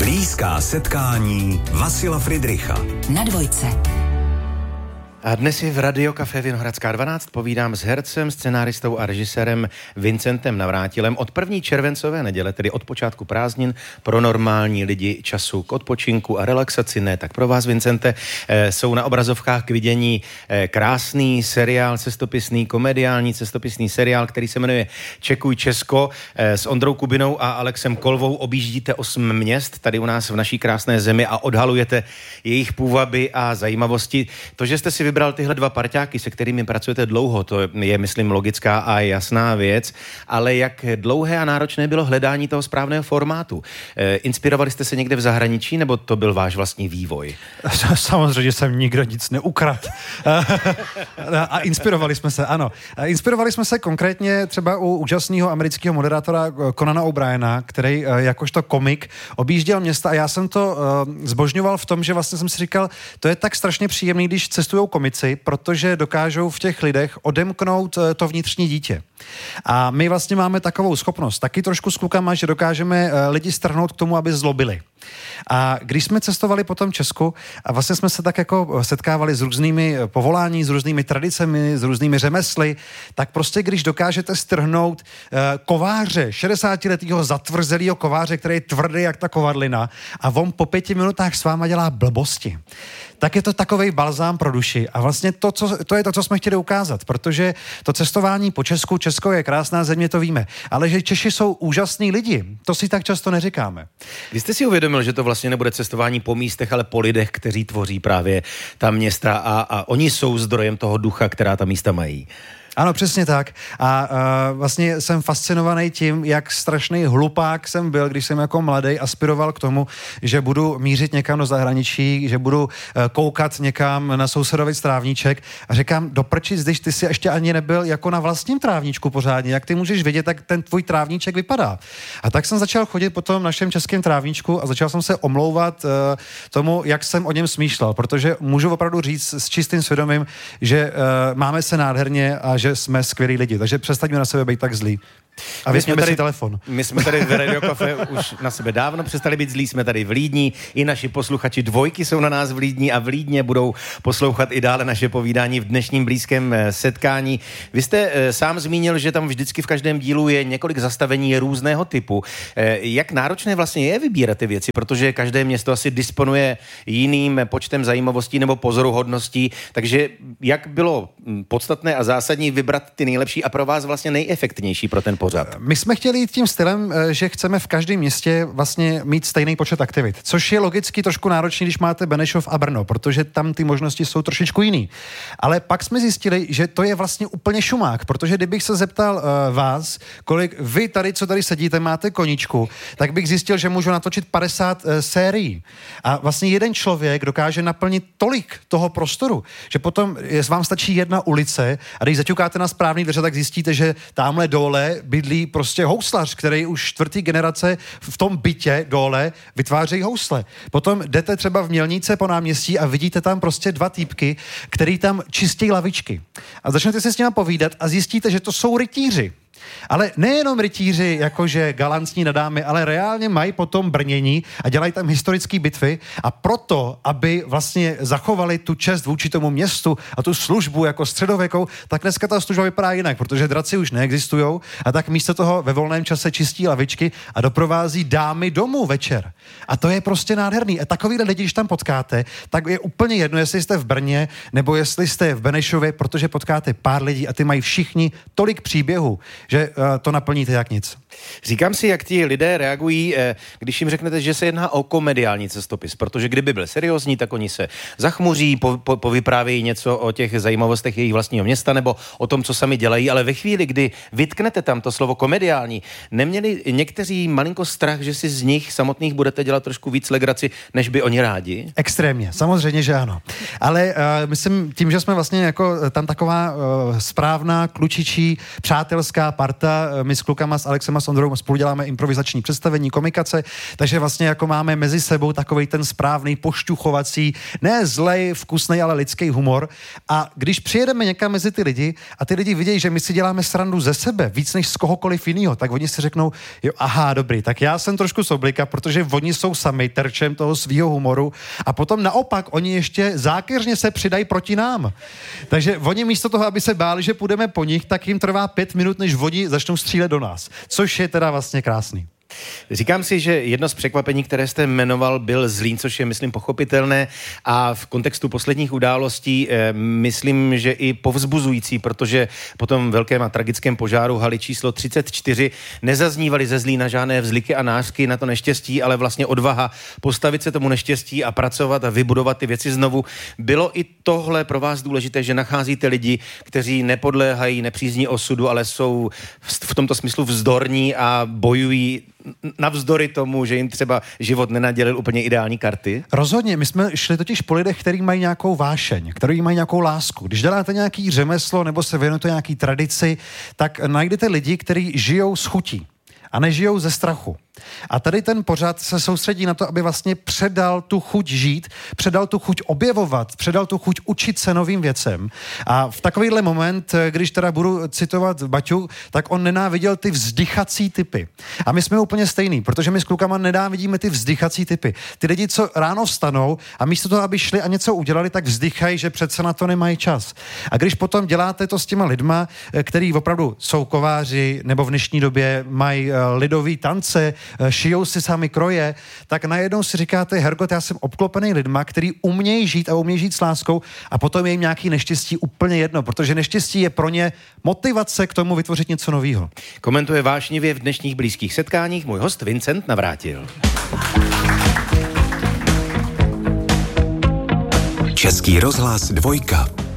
Blízká setkání Vasila Fridricha na Dvojce. A dnes je v Radio Café Vinohradská 12 povídám s hercem, scenáristou a režisérem Vincentem Navrátilem od 1. červencové neděle, tedy od počátku prázdnin, pro normální lidi času k odpočinku a relaxaci, ne tak pro vás, Vincente, jsou na obrazovkách k vidění krásný seriál, cestopisný, komediální cestopisný seriál, který se jmenuje Čekuj Česko, s Ondrou Kubinou a Alexem Kolvou objíždíte 8 měst tady u nás v naší krásné zemi a odhalujete jejich půvaby a zajímavosti. To, že jste si vybral tyhle dva parťáky, se kterými pracujete dlouho, to je, myslím, logická a jasná věc, ale jak dlouhé a náročné bylo hledání toho správného formátu? Inspirovali jste se někde v zahraničí, nebo to byl váš vlastní vývoj? Samozřejmě jsem nikdo nic neukradl. A inspirovali jsme se, ano. Inspirovali jsme se konkrétně třeba u úžasného amerického moderátora Conana O'Briena, který jakožto komik objížděl města a já jsem to zbožňoval v tom, že vlastně jsem si říkal, to je tak strašně příjemný, když cestujou komici, protože dokážou v těch lidech odemknout to vnitřní dítě. A my vlastně máme takovou schopnost, taky trošku s klukama, že dokážeme lidi strhnout k tomu, aby zlobili. A když jsme cestovali po tom Česku a vlastně jsme se tak jako setkávali s různými povolání, s různými tradicemi, s různými řemesly, tak prostě když dokážete strhnout kováře, 60letého zatvrzelého kováře, který je tvrdý jak ta kovadlina a on po 5 minutách s váma dělá blbosti, tak je to takovej balzám pro duši. A vlastně to je to, co jsme chtěli ukázat, protože to cestování po Česku, Česko je krásná země, to víme, ale že Češi jsou úžasní lidi, to si tak často neříkáme. Vy jste si uvědomil, že to vlastně nebude cestování po místech, ale po lidech, kteří tvoří právě ta města a oni jsou zdrojem toho ducha, která ta místa mají. Ano, přesně tak. A vlastně jsem fascinovaný tím, jak strašný hlupák jsem byl, když jsem jako mladý aspiroval k tomu, že budu mířit někam do zahraničí, že budu koukat někam na sousedový trávníček a říkám, do prčic, když ty si ještě ani nebyl jako na vlastním trávníčku pořádně, jak ty můžeš vědět, jak ten tvůj trávníček vypadá. A tak jsem začal chodit po tom našem českém trávníčku a začal jsem se omlouvat tomu, jak jsem o něm smýšlel, protože můžu opravdu říct s čistým svědomím, že máme se nádherně a že jsme skvělí lidi, takže přestaňme na sebe být tak zlí. A vezměme si telefon. My jsme tady v Radio Café už na sebe dávno přestali být zlí, jsme tady v Lídni, i naši posluchači Dvojky jsou na nás v Lídni a v Lídně budou poslouchat i dále naše povídání v dnešním blízkém setkání. Vy jste sám zmínil, že tam vždycky v každém dílu je několik zastavení různého typu. Jak náročné vlastně je vybírat ty věci, protože každé město asi disponuje jiným počtem zajímavostí nebo pozoruhodností, takže jak bylo podstatné a zásadní vybrat ty nejlepší a pro vás vlastně nejefektivnější pro ten pořad? My jsme chtěli jít tím stylem, že chceme v každém městě vlastně mít stejný počet aktivit, což je logicky trošku náročný, když máte Benešov a Brno, protože tam ty možnosti jsou trošičku jiný. Ale pak jsme zjistili, že to je vlastně úplně šumák, protože kdybych se zeptal vás, kolik vy tady, co tady sedíte, máte koníčku, tak bych zjistil, že můžu natočit 50 sérií. A vlastně jeden člověk dokáže naplnit tolik toho prostoru, že potom vám stačí jedna ulice a když zaťukáte na správný dveře, tak zjistíte, že tamhle dole bydlí prostě houslař, který už 4. generace v tom bytě dole vytvářejí housle. Potom jdete třeba v Mělnice po náměstí a vidíte tam prostě 2 týpky, který tam čistí lavičky. A začnete si s nimi povídat a zjistíte, že to jsou rytíři. Ale nejenom rytíři, jakože galantní na dámy, ale reálně mají potom brnění a dělají tam historické bitvy a proto, aby vlastně zachovali tu čest vůči tomu městu a tu službu jako středověkou, tak dneska ta služba vypadá jinak, protože draci už neexistujou a tak místo toho ve volném čase čistí lavičky a doprovází dámy domů večer. A to je prostě nádherný. A takovýhle lidi, když tam potkáte, tak je úplně jedno, jestli jste v Brně nebo jestli jste v Benešově, protože potkáte pár lidí a ty mají všichni tolik příběhů, že to naplníte jak nic. Říkám si, jak ti lidé reagují, když jim řeknete, že se jedná o komediální cestopis, protože kdyby byl seriózní, tak oni se zachmuří, povyprávějí něco o těch zajímavostech jejich vlastního města nebo o tom, co sami dělají, ale ve chvíli, kdy vytknete tam to slovo komediální, neměli někteří malinko strach, že si z nich samotných budete dělat trošku víc legraci, než by oni rádi? Extrémně, samozřejmě, že ano. Ale myslím, tím, že jsme vlastně jako tam taková správná, klučičí, přátelská, parta, my s klukama, s Alexem a s Ondrou spolu děláme improvizační představení, komikace, takže vlastně jako máme mezi sebou takovej ten správný pošťuchovací, ne zlej, vkusnej, ale lidský humor. A když přijedeme někam mezi ty lidi a ty lidi vidějí, že my si děláme srandu ze sebe víc než z kohokoliv jiného, tak oni si řeknou, jo, aha, dobrý, tak já jsem trošku z oblika, protože oni jsou sami terčem toho svýho humoru a potom naopak oni ještě zákeřně se přidají proti nám. Takže oni místo toho, aby se báli, že půjdeme po nich, tak jim trvá 5 minut, než oni začnou střílet do nás. Což je teda vlastně krásný. Říkám si, že jedno z překvapení, které jste jmenoval, byl Zlín, což je, myslím, pochopitelné a v kontextu posledních událostí myslím, že i povzbuzující, protože po tom velkém a tragickém požáru haly číslo 34 nezaznívaly ze Zlína žádné vzliky a nářky na to neštěstí, ale vlastně odvaha postavit se tomu neštěstí a pracovat a vybudovat ty věci znovu. Bylo i tohle pro vás důležité, že nacházíte lidi, kteří nepodléhají nepřízní osudu, ale jsou v tomto smyslu vzdorní a bojují navzdory tomu, že jim třeba život nenadělil úplně ideální karty? Rozhodně, my jsme šli totiž po lidech, kteří mají nějakou vášeň, kteří mají nějakou lásku. Když děláte nějaký řemeslo nebo se věnujete nějaký tradici, tak najdete lidi, kteří žijou z chutí a nežijou ze strachu. A tady ten pořad se soustředí na to, aby vlastně předal tu chuť žít, předal tu chuť objevovat, předal tu chuť učit se novým věcem. A v takovýhle moment, když teda budu citovat Baťu, tak on nenáviděl ty vzdychací typy. A my jsme úplně stejný, protože my s klukama nenávidíme ty vzdychací typy. Ty lidi, co ráno vstanou a místo toho, aby šli a něco udělali, tak vzdychají, že přece na to nemají čas. A když potom děláte to s těma lidma, který opravdu jsou kováři nebo v dnešní době mají lidový tance, šijou si sami kroje, tak najednou si říkáte, Hergot, já jsem obklopený lidma, který umějí žít a umějí žít s láskou a potom je jim nějaký neštěstí úplně jedno, protože neštěstí je pro ně motivace k tomu vytvořit něco nového. Komentuje vášnivě v dnešních blízkých setkáních můj host Vincent Navrátil. Český rozhlas 2.